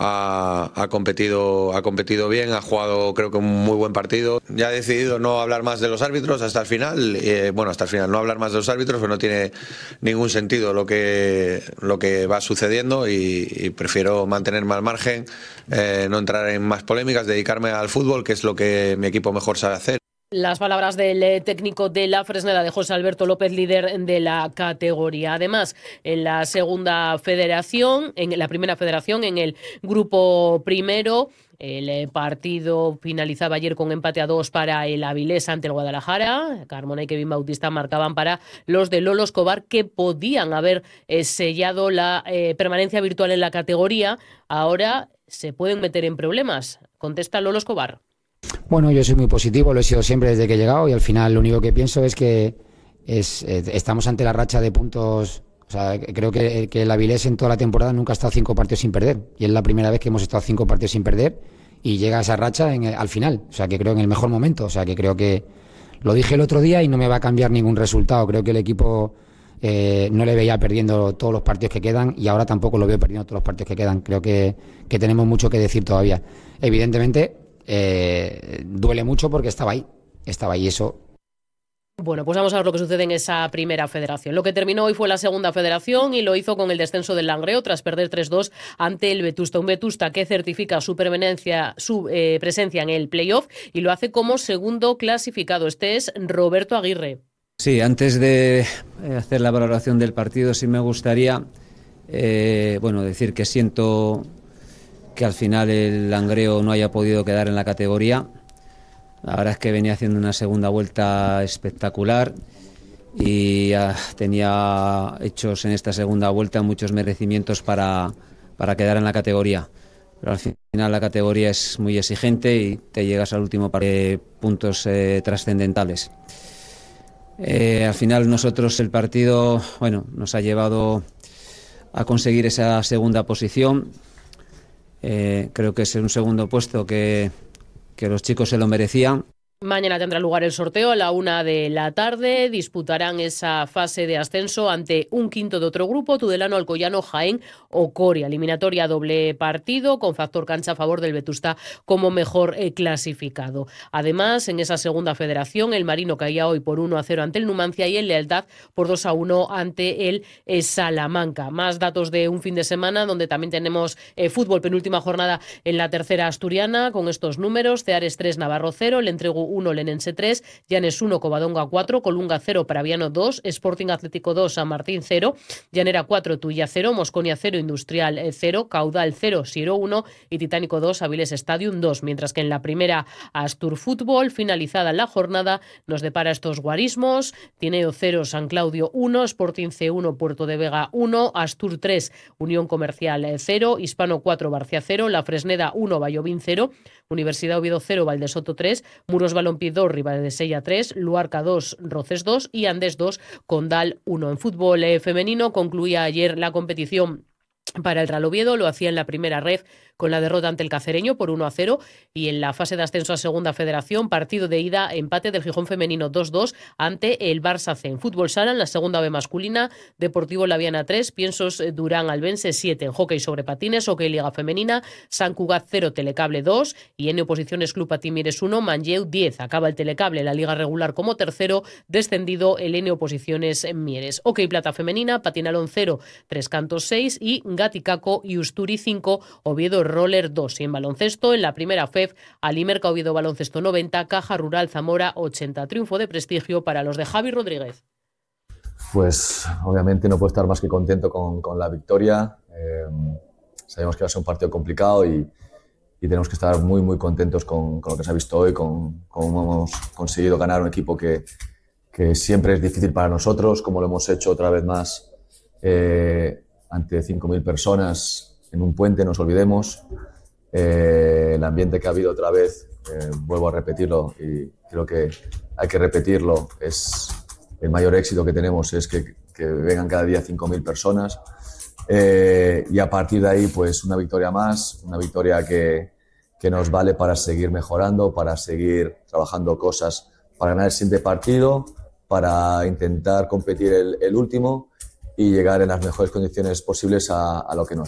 ha competido bien, ha jugado creo que un muy buen partido. Ya ha decidido no hablar más de los árbitros hasta el final. Hasta el final, no hablar más de los árbitros, pero no tiene ningún sentido lo que va sucediendo y prefiero mantenerme al margen, no entrar en más polémicas, dedicarme al fútbol, que es lo que mi equipo mejor sabe hacer. Las palabras del técnico de la Fresneda, de José Alberto López, líder de la categoría. Además, en la segunda federación, en la primera federación, en el grupo primero, el partido finalizaba ayer con empate a 2 para el Avilés ante el Guadalajara. Carmona y Kevin Bautista marcaban para los de Lolo Escobar, que podían haber sellado la permanencia virtual en la categoría. Ahora se pueden meter en problemas. Contesta Lolo Escobar. Bueno, yo soy muy positivo, lo he sido siempre desde que he llegado y al final lo único que pienso es que estamos ante la racha de puntos. O sea, creo que el Avilés en toda la temporada nunca ha estado 5 partidos sin perder y es la primera vez que hemos estado 5 partidos sin perder y llega esa racha al final. O sea, que creo en el mejor momento. O sea, que creo que lo dije el otro día y no me va a cambiar ningún resultado. Creo que el equipo no le veía perdiendo todos los partidos que quedan y ahora tampoco lo veo perdiendo todos los partidos que quedan. Creo que tenemos mucho que decir todavía. Evidentemente, duele mucho porque estaba ahí eso. Bueno, pues vamos a ver lo que sucede en esa primera federación. Lo que terminó hoy fue la segunda federación y lo hizo con el descenso del Langreo tras perder 3-2 ante el Vetusta. Un Vetusta que certifica su presencia en el playoff y lo hace como segundo clasificado. Este es Roberto Aguirre. Sí, antes de hacer la valoración del partido sí me gustaría decir que siento que al final el Langreo no haya podido quedar en la categoría. La verdad es que venía haciendo una segunda vuelta espectacular y tenía hechos en esta segunda vuelta muchos merecimientos para quedar en la categoría. Pero al final la categoría es muy exigente y te llegas al último par de puntos trascendentales. Al final nosotros el partido nos ha llevado a conseguir esa segunda posición. Creo que es un segundo puesto que los chicos se lo merecían. Mañana tendrá lugar el sorteo a la 1 de la tarde. Disputarán esa fase de ascenso ante un quinto de otro grupo, Tudelano, Alcoyano, Jaén o Coria. Eliminatoria doble partido con factor cancha a favor del Vetusta como mejor clasificado. Además, en esa segunda federación, el Marino caía hoy por 1-0 ante el Numancia y el Lealtad por 2-1 ante el Salamanca. Más datos de un fin de semana donde también tenemos fútbol, penúltima jornada en la tercera asturiana con estos números: Ceares 3, Navarro 0, Le Entrego 1, Lenense 3, Llanes 1, Covadonga 4, Colunga 0, Praviano 2, Sporting Atlético 2, San Martín 0, Llanera 4, Tuilla 0, Mosconia 0, Industrial 0, Caudal 0, Siro 1 y Titánico 2, Avilés Stadium 2. Mientras que en la primera Astur Fútbol, finalizada la jornada, nos depara estos guarismos: Tineo 0, San Claudio 1, Sporting C1, Puerto de Vega 1, Astur 3, Unión Comercial 0, Hispano 4, Barcia 0, La Fresneda 1, Vallovín 0, Universidad Oviedo 0, Valdesoto 3, Muros Balompié 2, Ribadesella 3, Luarca 2, Roces 2 y Andés 2, Condal 1. En fútbol femenino concluía ayer la competición para el Real Oviedo, lo hacía en la primera ref con la derrota ante el Cacereño por 1-0 y en la fase de ascenso a segunda federación, partido de ida, empate del Gijón femenino 2-2 ante el Barça C. En fútbol sala, en la segunda B masculina, Deportivo Laviana 3, Piensos Durán Albense 7. En hockey sobre patines, hockey liga femenina, San Cugat 0, Telecable 2 y en oposiciones Club Patimires 1, Manlleu 10. Acaba el Telecable la liga regular como tercero, descendido el N oposiciones en Mieres. Hockey plata femenina, Patinalón 0, Tres Cantos 6 y Gaticaco y Usturi 5, Oviedo Roller 2. Y en baloncesto, en la primera FEF, Alimerca Oviedo Baloncesto 90, Caja Rural Zamora 80. Triunfo de prestigio para los de Javi Rodríguez. Pues obviamente no puedo estar más que contento con la victoria. Sabemos que va a ser un partido complicado y tenemos que estar muy muy contentos con lo que se ha visto hoy, con cómo hemos conseguido ganar un equipo que siempre es difícil para nosotros, como lo hemos hecho otra vez más ante 5.000 personas en un puente, no nos olvidemos. El ambiente que ha habido otra vez, vuelvo a repetirlo y creo que hay que repetirlo, es el mayor éxito que tenemos, es que vengan cada día 5.000 personas y a partir de ahí pues una victoria más, una victoria que nos vale para seguir mejorando, para seguir trabajando cosas, para ganar el siguiente partido, para intentar competir el último y llegar en las mejores condiciones posibles a lo que nos